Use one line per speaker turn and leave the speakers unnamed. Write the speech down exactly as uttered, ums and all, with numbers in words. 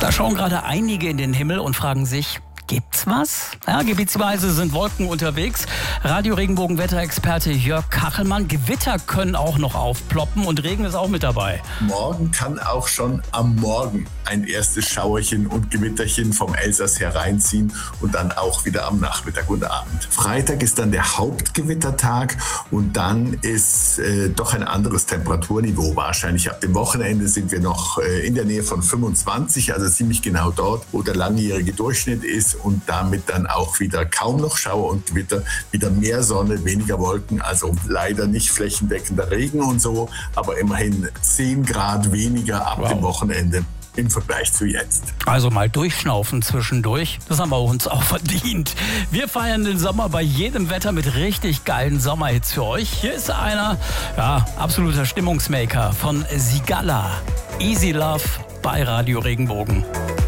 Da schauen gerade einige in den Himmel und fragen sich, gibt's was? Ja, gebietsweise sind Wolken unterwegs. Radio-Regenbogen-Wetterexperte Jörg Kachelmann. Gewitter können auch noch aufploppen und Regen ist auch mit dabei.
Morgen kann auch schon am Morgen ein erstes Schauerchen und Gewitterchen vom Elsass hereinziehen und dann auch wieder am Nachmittag und Abend. Freitag ist dann der Hauptgewittertag und dann ist äh, doch ein anderes Temperaturniveau wahrscheinlich. Ab dem Wochenende sind wir noch äh, in der Nähe von fünfundzwanzig, also ziemlich genau dort, wo der langjährige Durchschnitt ist. Und damit dann auch wieder kaum noch Schauer und Gewitter, wieder mehr Sonne, weniger Wolken, also leider nicht flächendeckender Regen und so, aber immerhin zehn Grad weniger ab wow. dem Wochenende im Vergleich zu jetzt.
Also mal durchschnaufen zwischendurch, das haben wir uns auch verdient. Wir feiern den Sommer bei jedem Wetter mit richtig geilen Sommerhits für euch. Hier ist einer, ja, absoluter Stimmungsmaker von Sigala. Easy Love bei Radio Regenbogen.